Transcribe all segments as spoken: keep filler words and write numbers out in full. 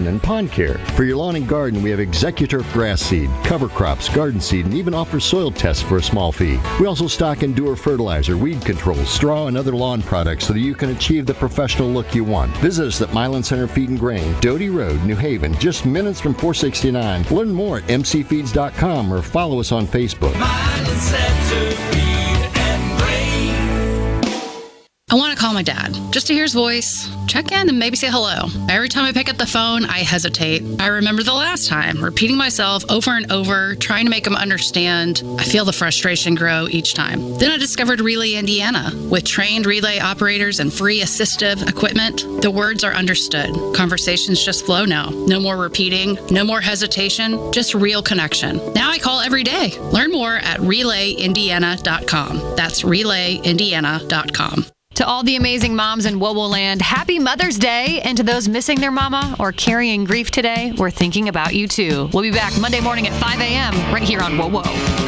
and pond care. For your lawn and garden, we have Executurf grass seed, cover crops, garden seed, and even offer soil tests for a small fee. We also stock Endure fertilizer, weed control, straw, and other lawn products so that you can achieve the professional look you want. Visit us at Milan Center Feed and Grain, Doty Road, New Haven, just minutes from four sixty-nine. Learn more at m c feeds dot com or follow us on Facebook. Milan Center Feed and Grain. I want to call my dad just to hear his voice, check in, and maybe say hello. Every time I pick up the phone, I hesitate. I remember the last time, repeating myself over and over, trying to make him understand. I feel the frustration grow each time. Then I discovered Relay Indiana. With trained relay operators and free assistive equipment, the words are understood. Conversations just flow now. No more repeating, no more hesitation, just real connection. Now I call every day. Learn more at relay indiana dot com. That's relay indiana dot com. To all the amazing moms in WOWO land, happy Mother's Day. And to those missing their mama or carrying grief today, we're thinking about you too. We'll be back Monday morning at five a.m. right here on WOWO.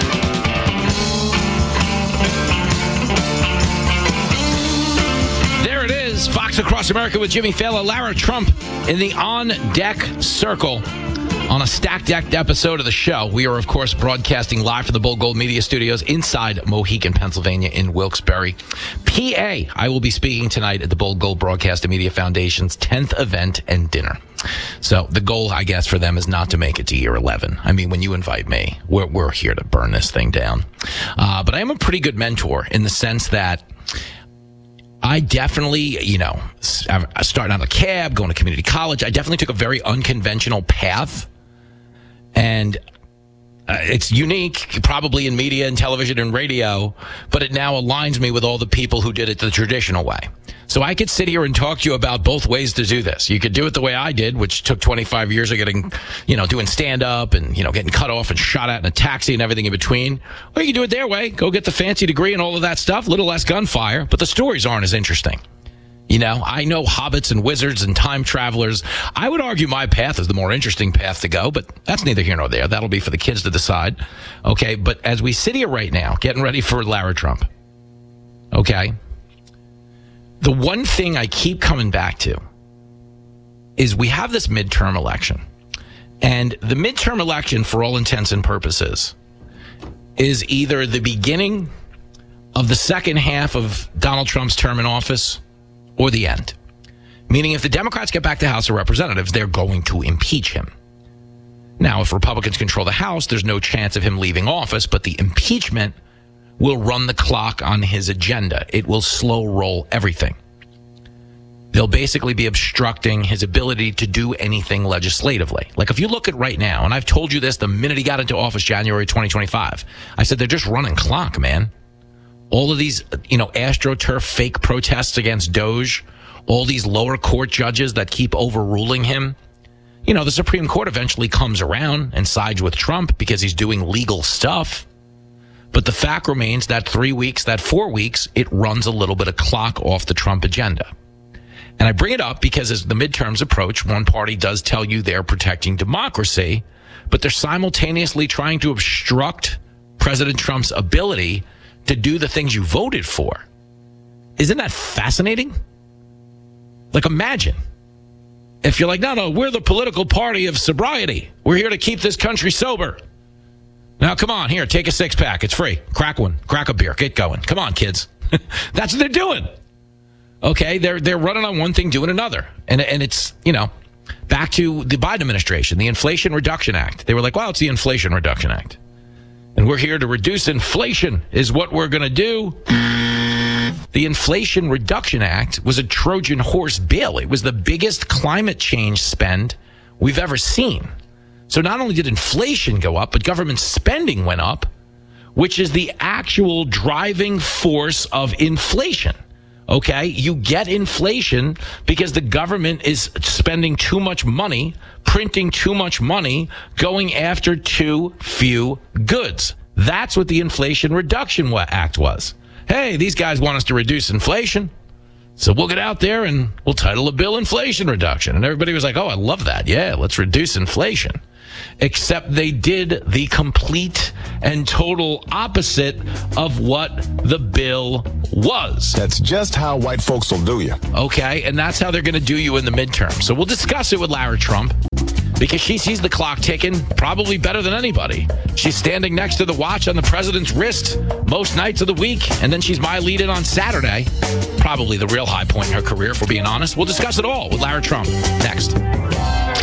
There it is, Fox Across America with Jimmy Fallon, Lara Trump in the on-deck circle. On a stacked-decked episode of the show, we are, of course, broadcasting live from the Bold Gold Media Studios inside Mohegan, Pennsylvania in Wilkes-Barre, P A. I will be speaking tonight at the Bold Gold Broadcast and Media Foundation's tenth event and dinner. So the goal, I guess, for them is not to make it to year eleven. I mean, when you invite me, we're, we're here to burn this thing down. Uh, but I am a pretty good mentor in the sense that I definitely, you know, starting out of a cab, going to community college, I definitely took a very unconventional path. And uh, it's unique, probably in media and television and radio, but it now aligns me with all the people who did it the traditional way. So I could sit here and talk to you about both ways to do this. You could do it the way I did, which took twenty-five years of getting, you know, doing stand-up and, you know, getting cut off and shot at in a taxi and everything in between. Or you can do it their way, go get the fancy degree and all of that stuff, a little less gunfire, but the stories aren't as interesting. You know, I know hobbits and wizards and time travelers. I would argue my path is the more interesting path to go, but that's neither here nor there. That'll be for the kids to decide. Okay, but as we sit here right now, getting ready for Lara Trump, okay, the one thing I keep coming back to is we have this midterm election. And the midterm election, for all intents and purposes, is either the beginning of the second half of Donald Trump's term in office or the end. Meaning if the Democrats get back to House of Representatives, they're going to impeach him. Now, if Republicans control the House, there's no chance of him leaving office, but the impeachment will run the clock on his agenda. It will slow roll everything. They'll basically be obstructing his ability to do anything legislatively. Like if you look at right now, and I've told you this the minute he got into office, January twenty twenty-five, I said they're just running clock, man. All of these, you know, AstroTurf fake protests against Doge, all these lower court judges that keep overruling him. You know, the Supreme Court eventually comes around and sides with Trump because he's doing legal stuff. But the fact remains that three weeks, that four weeks, it runs a little bit of clock off the Trump agenda. And I bring it up because as the midterms approach, one party does tell you they're protecting democracy, but they're simultaneously trying to obstruct President Trump's ability to do the things you voted for. Isn't that fascinating? Like, imagine if you're like, no, no, we're the political party of sobriety. We're here to keep this country sober. Now, come on, here, take a six pack. It's free. Crack one. Crack a beer. Get going. Come on, kids. That's what they're doing. Okay, they're they're running on one thing, doing another. And, and it's, you know, back to the Biden administration, the Inflation Reduction Act. They were like, well, it's the Inflation Reduction Act. And we're here to reduce inflation is what we're going to do. The Inflation Reduction Act was a Trojan horse bill. It was the biggest climate change spend we've ever seen. So not only did inflation go up, but government spending went up, which is the actual driving force of inflation. Okay, you get inflation because the government is spending too much money, printing too much money, going after too few goods. That's what the Inflation Reduction Act was. Hey, these guys want us to reduce inflation. So we'll get out there and we'll title a bill inflation reduction. And everybody was like, oh, I love that. Yeah, let's reduce inflation. Except they did the complete and total opposite of what the bill was. That's just how white folks will do you. Okay, and that's how they're going to do you in the midterm. So we'll discuss it with Lara Trump because she sees the clock ticking probably better than anybody. She's standing next to the watch on the president's wrist most nights of the week, and then she's my lead-in on Saturday. Probably the real high point in her career, if we're being honest. We'll discuss it all with Lara Trump next.